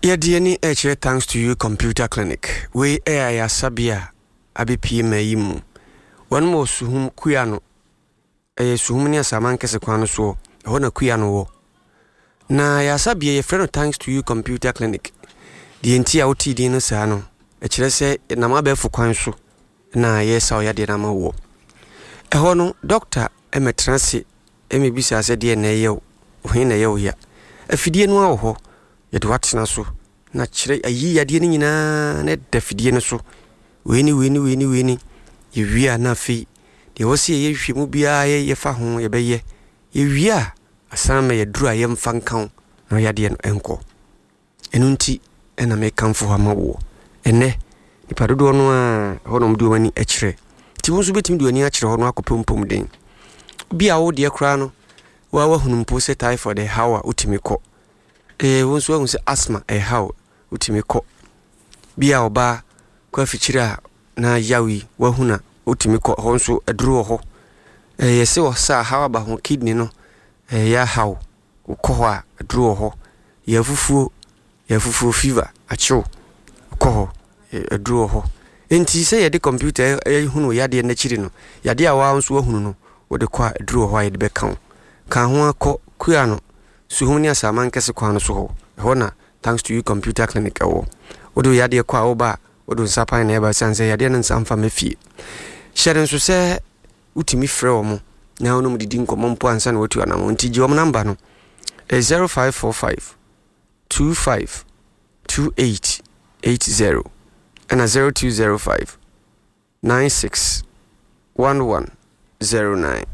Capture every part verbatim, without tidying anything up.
Yadiani H thanks to you computer clinic. We A I Sabia Abi P M Imu. One more suhum kuyano. A suhumnia samanke sequano so, hona kuyano wo. Na ya sabia a friend of thanks to you computer clinic. The entire O T D no sano. A chrese namabe for quanso. Na yes, or yadinama wo. A hono, doctor, eme transi, eme bisa said dear na yo, when a yo ya. A fidian ho. Yet what's na so na chere ayi yade ni nyina na dafidie no so weni weni weni weni yewia na fi de wo se ye hwemu bia ye ye fa ho ye beye yewia asan me ye duru aye mfa nkan na yade no enko enunti ena me kanfo ha mawo ene nipa dodo no a honom de wani akire ti wo so betimi de wani akire ho no akopompom den bia wo de kra no wa wa hunumpo se typhoid e hawa utimi ko eh wonso ehun se asthma eh how utimi ko bia oba kwa fichira na yawi wahuna utimi ko honso aduro ho eh yese wo sa how ba ho kidney no eh ya how ko ho aduro ho ya fufuo ya fufuo fever acho ko ho aduro ho enti se ye de computer eh hunu yade na chiri no yade a wa honso wahunu no wo de kwa aduro ho ayede be kan kan ho akọ kuya no suhumnia samanke se kwano so ho hona thanks to you computer clinic awo odo yade kwa oba odo sapan na eba sanse yade na nsamfa mafie share nso se utimi frɛ omo na hono mu didi nkomo mpo ansa na watu anamo nti ji omo number no zero five four five two five two eight eight zero and zero two zero five nine six one one zero nine.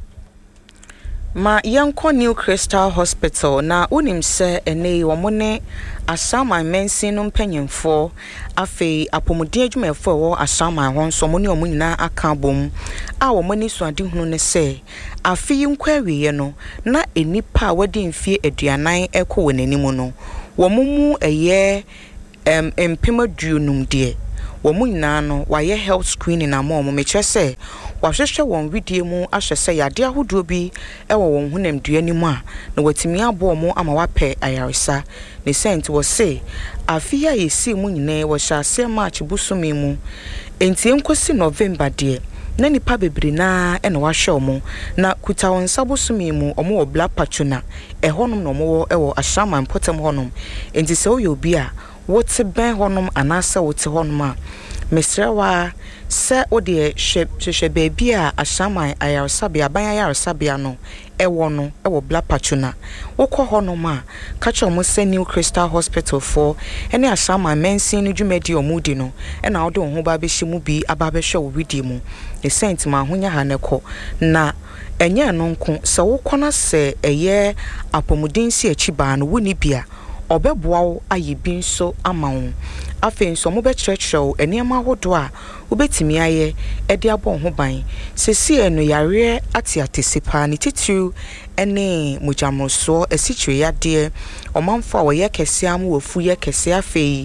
Ma yanko New Crystal Hospital na unim se ene womone asama mensin no mpanyemfo afi apomodin adwumefo wo asama ho so mo ne omo nyina aka bom a womani so ade hunu ne se afi nkwawiye no na enipa wadi mfie aduanan ekọ wonanimu no womumu eye em empemaduonum de womu nyina no waye health screening na mo mo meche se wahwehwe won video mu ahwese yade ahodo bi ewo won hunam duani mu a na watimi abo mo ama wape ayaresa ne sent wo se afia yesi mu nyina wo hyase march busumi mu enti enkosi November de na nipa bebre na ena wahwe mo na kuta won sabusumi mu omo wo black patuna ehonum no mo ewo ashama mpotem honum enti se oyo bi a wote ben honum anasa wote honum a mesrewa se ode hwehwe baby a ashaman ayarsabia ban ayarsabia no ewo no ewo black patuna wokọ honum a kacho mo se New Crystal Hospital for ene ashaman mensin no dwumadi omudi no ena wode ho ba behye mu bi aba behwe wo widi mu e sent ma honya ha ne kọ na enye no nko se wokọ na se eye apomudin si achiba no woni bia obeboa ayibi nso amawo afen so mo be churchrow eniema hodo a obetimi aye ede abon ho ban sesi enu yare ati atesipa ni titu ene mujamroso esichwe yade omanfo wo ye kese am wo fu ye kese afei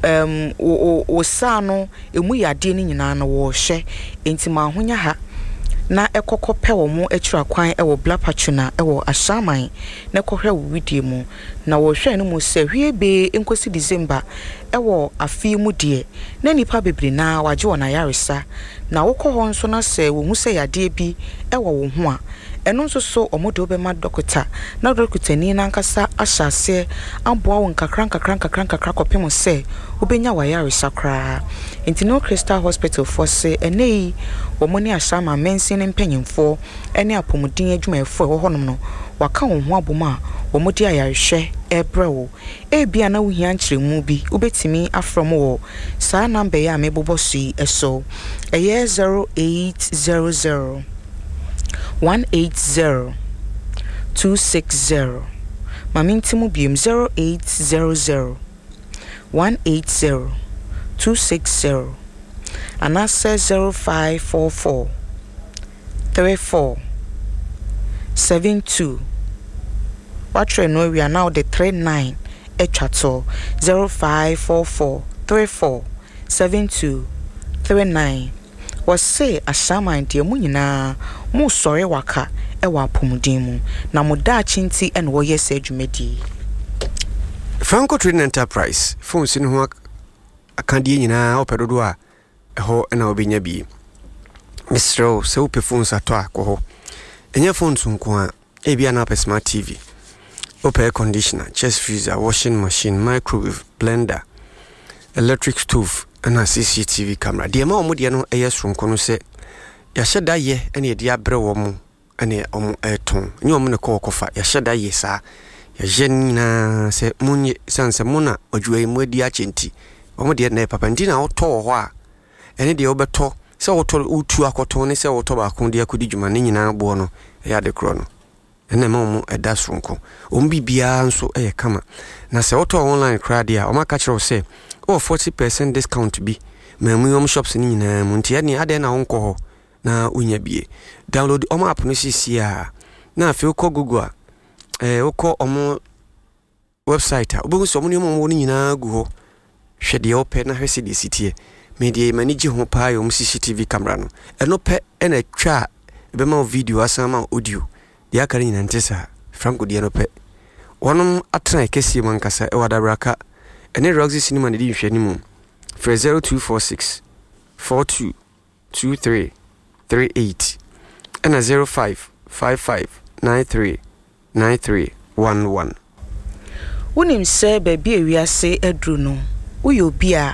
um o o sa no emu yade ni nyina no wo hye entima ahonya ha na ekokope wo mu atira kwan ewo black patuna ewo ashaman na kohwe widie mu na wo hwe no mu se hwiebe enkosi December ewo afi mu de na nipa bebre na waje wona yaresa na wokọ ho nso na se wo hu se yade bi ewo wo ho a eno nso so omodo be ma dokota na dokota ni na nkasa ahyase aboa won kakra kakra kakra kakra kopem se obenya wa yaresa kra enti No Crystal Hospital for se enei wo mo ni ashama mensin mpanyimfo ene apomudin adwumayefo wo honom no waka wo ho aboma wo mo di ayarehwe ebrewo e bia na wo hia nkyeremu bi obetimi afrom wo sa number ya mebobosu eso eye zero eight zero zero one eight zero two six zero mamintimu biem zero eight zero zero one eight zero two six zero anasa zero five four four three four seven two watch no we are now the three nine etwato zero five four four three four seven two three nine was say ashaman de mu nyina mu sore waka e wa pomudin mu na mu da chinti en wo yese adwumadi Franco Trading Enterprise phone sin ho akandie nyina opedodo a eho na obenya bi Mister se wo pe phones ato akọ ho enye phones nko a e bia na smart T V open air conditioner, chest freezer, washing machine, microwave, blender, electric stove and a C C T V camera. The amount of money no air from kono se ya sheda ye ene de abre wo mu ene omo eton nyi omo ne ko kofa ya sheda ye sa ya jenina se munye sanse muna odwue mu adi achenti omo de na papa ndi na oto ho a ene de obeto se oto utu akoto ne se oto ba kon de akodi dwuma ne nyina bo no ya de kro no ene ma omo eda sonko omo bibia nso eye kama na se oto online crowd ya omo ka kire se oh forty percent discount bi mamu yom shops ni nyina mu ntia ne ade na wonko ho na unya bie download omo app no sisi a na afi ko Google eh uko omo website a obo so omo ni omo ni nyina gu ho hwede ope na hwese de sitie media manage ho pa yo C C T V camera no eno pe ena twa be ma video asama audio dia kare nyina ntesa Franco dia no pe wonom atran kesi mankasa e wadabraka ene Roxy Cinema ne di hwe ni mu for zero two four six four two two three three eight and a zero five five five nine three nine three one one. Unim se baby ewiase edru no uye obi a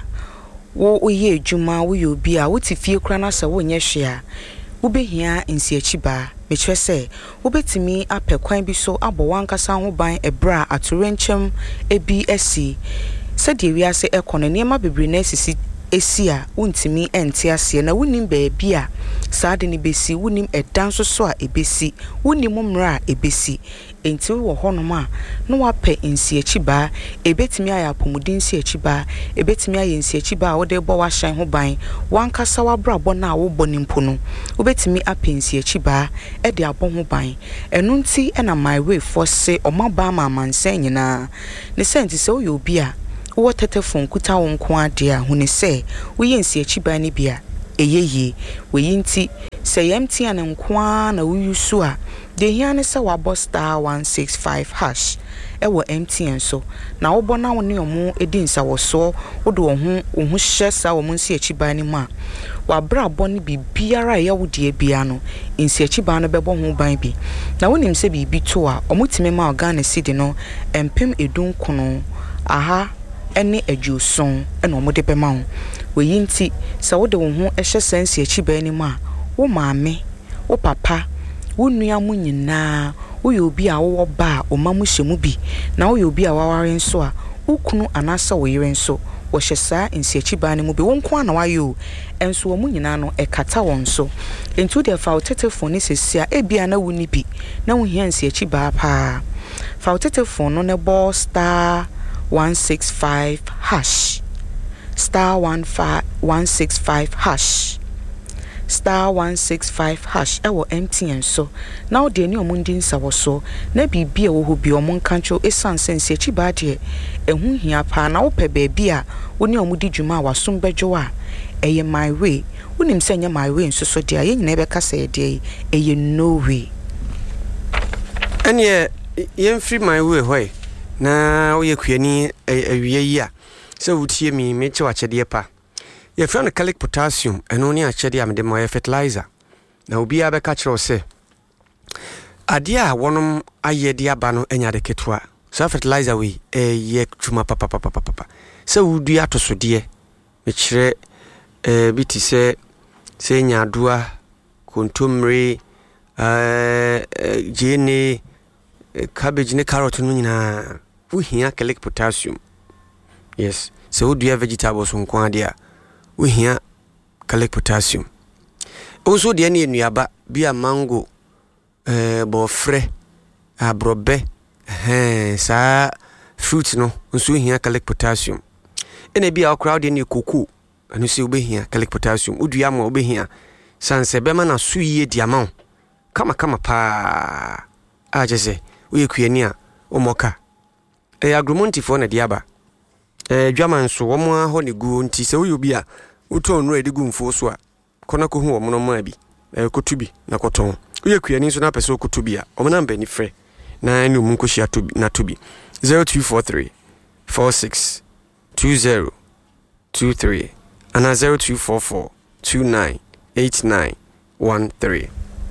wo oye adwuma uye obi a wuti fie kra na se wo nye hwe a wo behia nsi achiba mechwe se wo betimi apekwan bi so abo wankasa ho ban ebra atorenchem ebi esi se de ewiase ekono niema bebre na sisi esi a untimi ente ase na wonim baabi a saade ne besi wonim edan so so a ebesi wonim mmra a ebesi enti wo honom a no wape nsi achiba ebetimi aya pomudin nsi achiba ebetimi aya nsi achiba a wode bo wa hyan ho ban wankasa wabrabo na wo bonimpo no obetimi ape nsi achiba e de abo ho ban eno nti e na my way for say omaba ma mansan nyina ne senti se wo yo bi a wo tetefon kuta wo nko ade a hune se wo yensi achiba ni bia eyeye we yinti se yemti an nko na wo yusu a de hiane se wa star one six five hash e wo M T N so na wo bona wo ne omo edinsa wo so wo de wo ho wo ho hye sa wo nsi achiba ni ma wa bra boni bibiara ya wo de bia no nsi achiba no bebo ho ban bi na wonim se bibi to a omutime ma organ city no empem edun kono aha ene adwuson ene omode bema ho we yinti se wo de wo ho ehye sansi achiba ni ma wo maame wo papa wo nua mu nyina wo ye obi a wo ba o mamu hyemu bi na wo ye obi a waware nso a wo kunu anasa wo yire nso wo hye saa nsi achiba ni mu bi wo nko ana wayo enso wo mu nyina no ekata won so enti de fa tetefon ni sesia e bia na wuni bi na wo hia nsi achiba pa fa tetefon no ne bo star one six five hash star one six five hash star one six five hash ewo M T N so now de ni omundin sa wo so na bibia wo ho bi omon kancho esan sense achiba de ehu hia pa na wo pe baabi a wo ni omudi dwuma wasom bedwo a eye my way wonim senya my way nso so de aye nyina be kasa ye de eye no way ene ye free my way hoy na wo ye kuani awie yi a se wutie mi me che wa chede pa ye friend calic potassium eno ni achede am de mo fertilizer na obi a be ka kire se ade a wonom ayede aba no enya de ketwa so fertilizer we eh ye twuma papa papa papa se wudu atosode me kire eh biti se se nyadoa kontomre eh jene cabbage ne carrot no nyina wo hia calic potassium yes se wudu vegetables nko ade a we hia calic potassium also de ne nuaba bia mango eh bofre abrobe eh sa fruit no nso hia calic potassium ene bia okra de ne koko anu se obehia calic potassium udua ma obehia sanse bema na so yie diamant kama kama pa a jese we kuani a omoka eh agromonti fo na diaba eh dwaman so wo mo ho ne gu nti se wo yobi a uton no edigu mfo so a kona ko hu wo mo ma bi eh kotubi na koton wo ye kuani so na pese kotubi a o mo na mba ni frɛ na ni mu nkohia tobi na tobi zero two four three four six two zero two three and zero two four four two nine eight nine one three.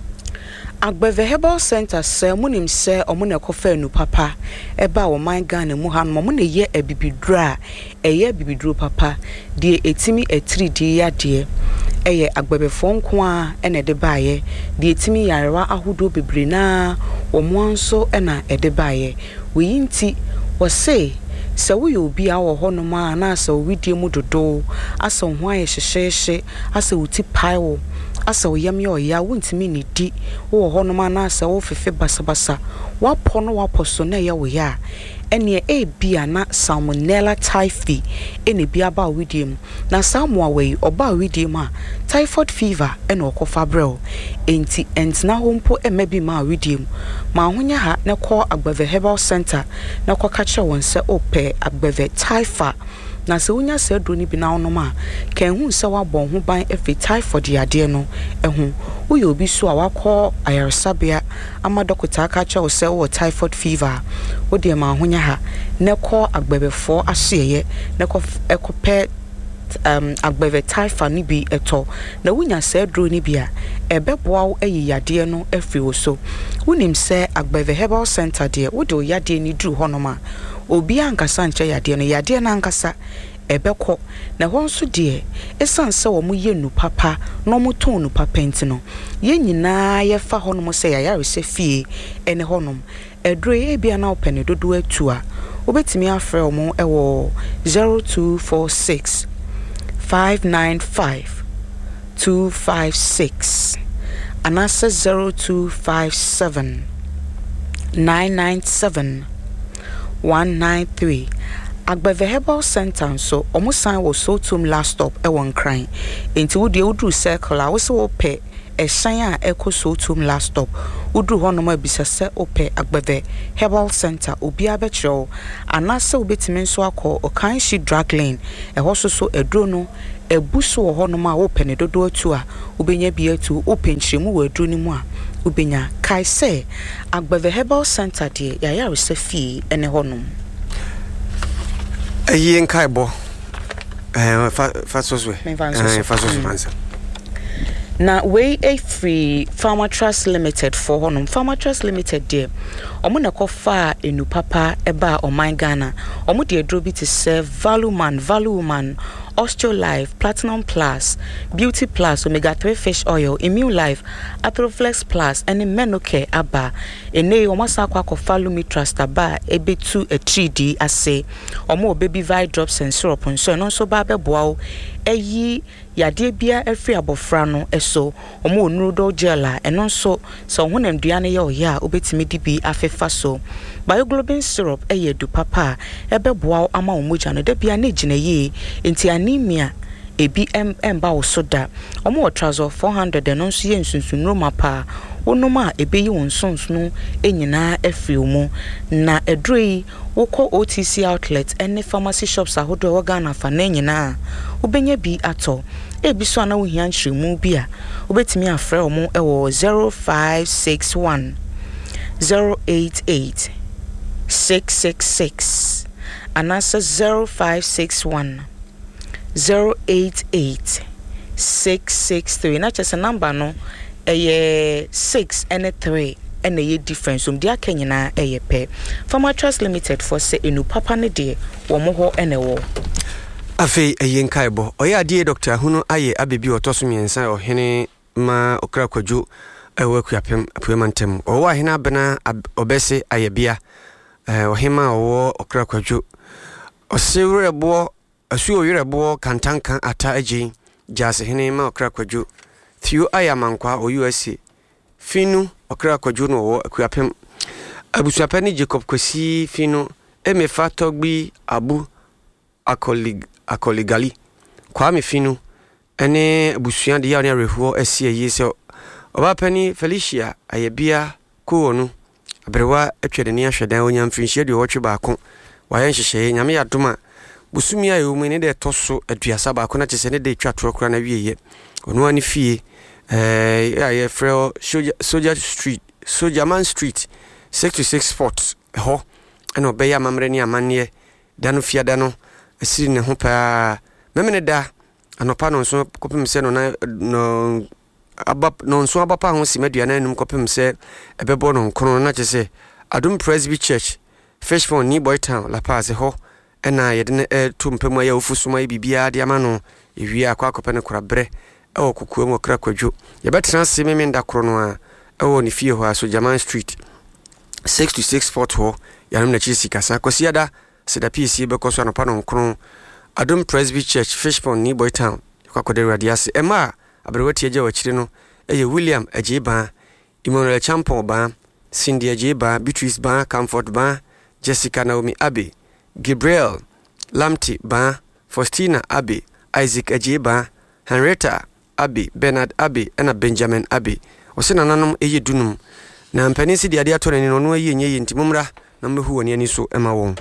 Agbeve Herbal Center sɛ munim sɛ ɔmo na ɛkɔfa enu papa ɛba wɔ man Ghana mu ha no ɔmo na yɛ abibidura ɛyɛ abibiduro papa de etimi etiri de yadeɛ ɛyɛ agbebefo nko a ɛna ɛde baayɛ de etimi yarewa ahodo bebre na ɔmo nso ɛna ɛde baayɛ weyi nti wɔse sɛ woyɛ obi a wɔ hɔ no ma na sɛ owidie mu dodo asɛ ho ayɛ hyehyehye asɛ wuti paiwo asa oyam ye oya wontimi ni di wo ho no ma na asa wo fefe basabasa wapo no wapo so na ye wo ya ene e bia na salmonella typhi ene bia ba widiem na samwa we oba widiem a typhoid fever ene okofa brel enti entina hompo emabi ma widiem ma honya ha ne ko Agbeve Herbal Center na ko ka kire won se ope Agbeve typha na se wonya se aduro ni bi na wonom a kan hu se wabon ho ban efi typhoid yade no ehu wo ye obi so a wakọ ayaresabea ama dokota aka che wo se wo typhoid fever wo de ma honya ha ne ko agbebefo ahyeye ne ko ekope um Agbeve typha ni bi eto na wonya se aduro ni bi a ebeboa wo ayi yade no efi wo so wonim se Agbeve Herbal Center de wo de yade ni duru honoma obi ankasa nche yade no yade na ankasa ebekọ na ho nso de esanse wo mu ye nu papa no mu ton nu papa ntino ye nyina ye fa honom se ya yare se fie ene honom edro ye bia na opene dodo atu a obetimi afre omo ewo zero two four six five nine five two five six anasa zero two five seven nine nine seven one nine three. Agbeve Herbal Center so omusan wo Sotum last stop e won kran enti wo de udru circle a wo se wo pe e hyan a eko Sotum last stop udru hono ma bisase ope Agbeve Herbal Center obi abekiro anase obetime nso akọ okan shi drag lane e ho so so edro no ebuso wo hono ma wo pe ne dodo atu a obenya bi atu open chiremu wo edro ni mu a obenya kai se Agbeve Herbal Center de ya ya resefi ene honom ayi nkaibo eh fa fa so so eh fa so so mansa na we a free Farmer Trust Limited for honum Farmer Trust Limited de omo na kofa enu papa eba o man Ghana omo de adro bi to serve Value Man Value Man Osteo Life Platinum Plus Beauty Plus Omega three Fish Oil Immune Life Athroflex Plus and Menoke aba ene omo sa kwa kofa Lumi Trust aba ebetu a three D ase omo baby vi drops and syrup nso no so ba beboa eyi yade bia afri abofra no eso omo onuro gel a eno nso so honam duane ye oya obetimi di bi afefa so bioglobin syrup eye du papa ebeboa ama omoja no da bia na gina ye enti anemia ebi mm ba wo soda omo trouser four hundred eno nso ye nsunsunro mapa onoma ebeyi wonsonsunu enyina afri omu na edroi woko O T C outlet ene pharmacy shops ahodo wo Ghana fa na nyina obenya bi ato ebi so na wo hia nhremu bi a obetimi afre omo ewo zero five six one zero eight eight six six six anasa zero five six one zero eight eight six six three na chese number no eye six and three and a difference um dia kenyina eye pe Farmer Trust Limited for say enu papa ne de wo mo ho ene wo afi eye nkaibo oya die Doctor Hunu aye abebi otoso miensa ohene ma okra kwadwo ewe kuapem apuemantem owo ahena bena obese ayebia eh ohema owo okra kwadwo osewrebo asu oyerebo kantankan ata agi jase hene ma okra kwadwo Theo Ayamankwa o U S A Finu okra kwadwo no wo akuapem abusuapani Jacob Kwesi Finu emefa togbi abu akolig akoligali Kwame Finu ene abusua de ya ne rehuo asie yi se obapani Felicia ayebia ko no abrewa atwede ne ahwedan onya mfinhie de wotwe baako waye nhyehyeye nyame yadoma busumi ayo mu ne de toso aduasa baako na kyese ne de twa torokora na wieye ono ani fie eh ya freo Soldier Street Soldier Man Street six to six Sports ho eno be ya mamre ni amane da no fiada no asiri ne ho paa memene da anopa no nso kopem se no na no aba no nso aba pa ho si maduana num kopem se ebebo no nkono na che se Adom Presby Church Fishpond ni Boy Town La Paz ho ena yede ne to mpemu ya ofusuma bibia de ama no ewie akwa akopene korabre e okukuo mo kra kwadwo ye betra se meme nda kro no a e wo ni fie ho aso German Street six to six Fort ho ya na chi sikasa kwasiada seda P C be koso anopa no nkono Adom Presby Church Fishpond ni Boy Town kwa kode radiase ema abrewati eje wachire no eye William Ajeba Emmanuel Champon ba Cindy Ajeba Beatrice ba Comfort ba Jessica Naomi Abe Gabriel Lamti ba Faustina Abe Isaac Ajeba Henrietta Abe Bernard Abe ena Benjamin Abe osena nanom eye dunum na mpanisi de ade atore ni no no eye nye ntimumra na mbehu woni ani so ema won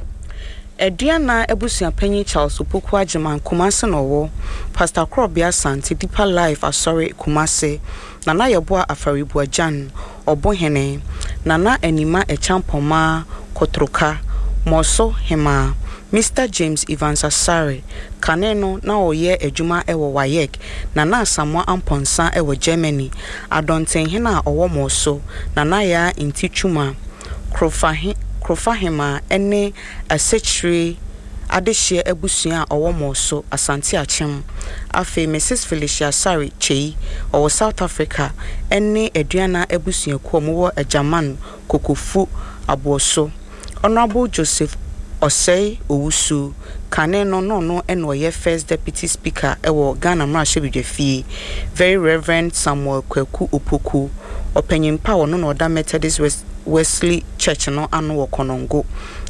Ediana Ebusia Penny Charles Opoku Ajiman Kumase no wo Pastor Krobia Santi Deeper Life Asori Kumase Nana Yeboa Afaribu Jan Obohene Nana Enima Echampoma Kotroka Moso Hema Mister James Evans Asare Kaneno na oye ejuma ewo Wayek Nana Samoa Amponsa ewo Germany Adonten hena owo Moso Nana ya Intichuma Krofahi Krofahema ene asechri adehye abusua owo Moso Asante Achem afi Missus Felicia Sari Chei owo South Africa ene aduana abusua ko mo Ajaman Kokofu Aboso Honorable Joseph Osei Owusu Kane no no no eno ye first deputy speaker ewo Ghana Mrashebidefie Very Reverend Samuel Kwaku Opoku Opanyimpa wono no da Methodist West Wesley Church no anu Konongo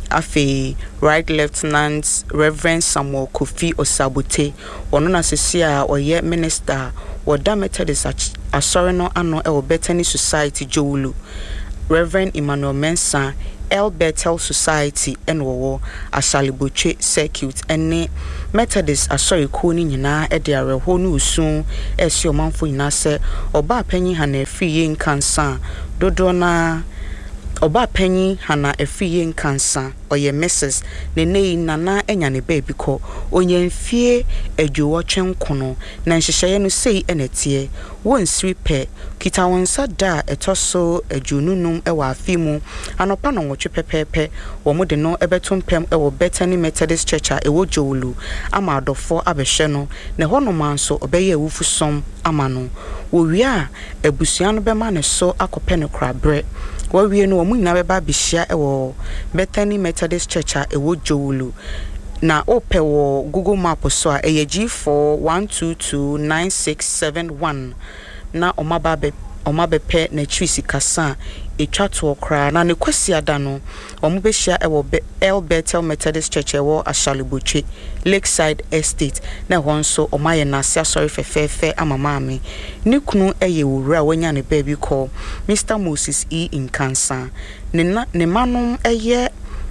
afi Right Lieutenant Reverend Samuel Kofi Osabote wono na sesia oye minister woda Methodist asori no anu e Bethany Society Jowulu Reverend Emmanuel Mensah El Bethel Society enwo Ashalibotwe Circuit ene Methodist asori ko ni nyina e de areho no usun esi omanfo nyina se oba panyi ha na afiye nkansa dodo na Oba penyi hana efiye nkansa oye Missus Nene nana enya ne baby ko onye mfie adwowo twenkono na nhyehyeye no sei enetie won sripe kita wonsa da etoso adwununum ewa afimu anopa no nwotwe pepepe wo mo de no ebetompem ewo Bethany Methodist Church a ewo Jowulu ama adofo abehwe no ne hono manso obeye awufusom ama no wo wi a abusua no bema ne so akopɛ ne krabre Wawie no omu nyina beba bihia ewo Bethany Methodist Church a ewo Jowulu na ope wo Google Map so a eye G four one two two nine six seven one na omaba be omaba pe na twisi kasa etwa to okra na ne kwasi ada no omu behia ewo El Bethel Methodist Church ewo Ashalibotwe Lakeside Estate na honso omaye na sia sorry fefefe amamame ne kunu eye wura wanya ne baby call Mister Moses E Nkansa ne na ne manom eye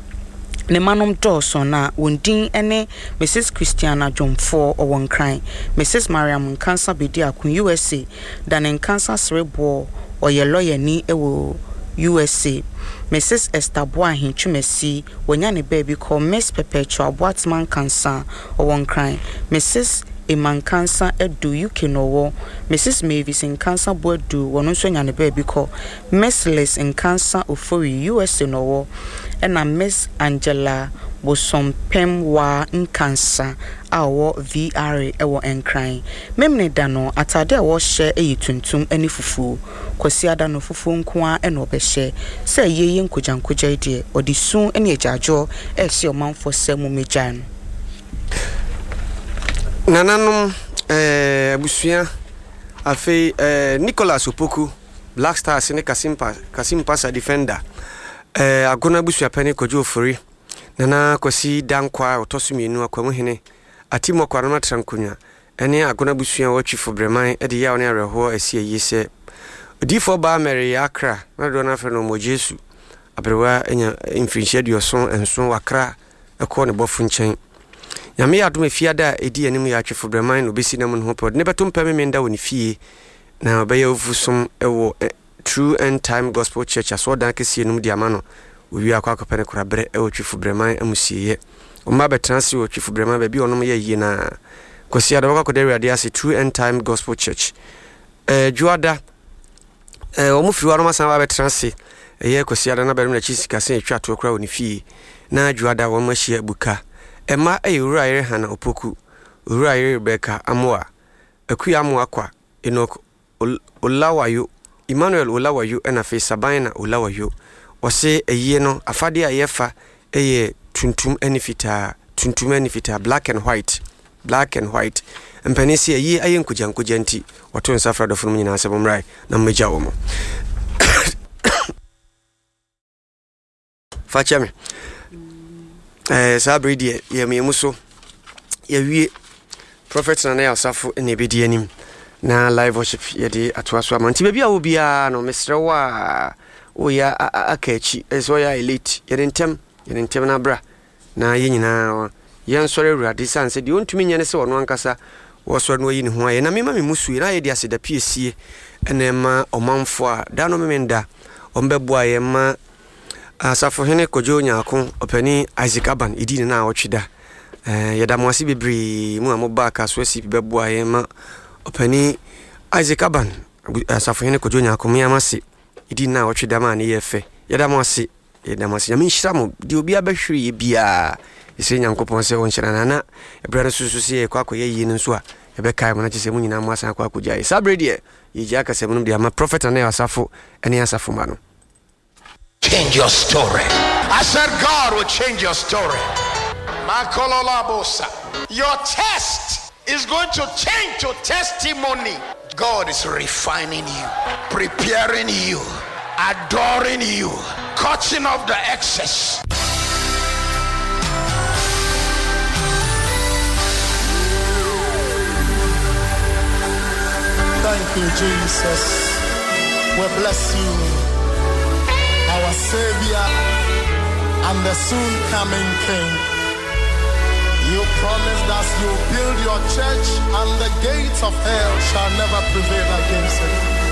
ne manom Dawson na wondin ene Missus Christiana Jomfo owonkran Missus Mariam Nkansa bedi akun U S A dan Nkansa serebo oye lawyer ni ewo U S A Missus Esther Boahin Chumesi wonya ne baby call Miss Perpetual Boatman Kansa owonkran Missus Eman Kansa edu U K no Missus Mavis Nkansa Boadu wono so nya ne baby call Miss Les Nkansa Ofori U S A no ena Miss Angela Bosompem wa Nkansa awo V R A ewo enkran memne da no atade a wo hye eyi tuntum ani fufu kwasi ada no fufu nkoa ena obehye se yeye nkojankoja de odisun ene ajajo e hye omanfo semu mejan Nananum eh abusua afi eh Nicholas Opoku Black Stars ne Kasimpa Kasimpa sa defender eh agona abusua pani Kojo Ofori nana kwasi dankwa otosumienu akwamu hene atimo kwarama trankunya ene agona abusua watwifo breman e de ya one areho asie yise odifo ba mere akra na do na fe no mo Jesu abrewa enya mfinhia duoson enso wakra ekọ ne bofu nchen Yami ya dume fiada edi enimu ya atwefo breman no besi na mu ho pod ne betom peme menda woni fie na obeya ofusum ewo eh, True End Time Gospel Church aso dan kesi enum di amano owi akwa akopene korabre ewo twefo breman amusieye Oma betransi o Chifu Brema baby onom ye yie na kwasi ada wakọ de Awurade ase True End Time Gospel Church. Eh juada eh omo firi wano masan ba betransi eye kwasi ada na bere na chi sika se etwa to kra oni fie na juada wo ma hia buka. Ema eh owura yere hana opoku owura yere Rebecca amoa akuya amoa kwa Enoch Olawayo Emmanuel Olawayo ena fe Sabina Olawayo ose eye no afade a yefa eye tuntum anifita tuntum anifita black and white black and white mpanisi eye aye nkuja nkuja nti wato nsafra do funu nyina asebom rai na mmeja wo mo fachame eh sabridi ye memuso ye wie prophet na na asafo ene bedi anim na live worship ye di atoaso amanti bia wo bia no mesrewa o ya akachi eso ya elite ye ntem ye ntem na bra na ye nyina ye nsore Awurade sanse de ontumi nyane se wono ankasa wo sore no yi ne ho aye na mema me musu na ye di aseda piesie ene ma omanfo a da no memenda ombebo aye ma asafo hene kojo nyako opani Isaac Aban idine na otweda eh ye da mo ase bebre mu amoba ka so asi bebo aye ma opani Isaac Aban asafo hene kojo nyako me amase idine na otweda ma ne ye fe ye da mo ase ye da mo ase nyame nhira mo di obi abahwere ye bia ese nyankopon se won hyira nana ebrane susu se kwa kwa ye yi nso a ye be kai mo na chese mu nyina mo asan kwa kwa ye sabredi ye ji aka se mu dia ma prophet na asafo ene asafo ma no. Change your story. I said God will change your story. Your test is going to change to testimony. God is refining you, preparing you, adoring you, cutting off the excess. Thank you, Jesus. We bless you, our Savior and the soon coming King. You promised us you build your church and the gates of hell shall never prevail against it.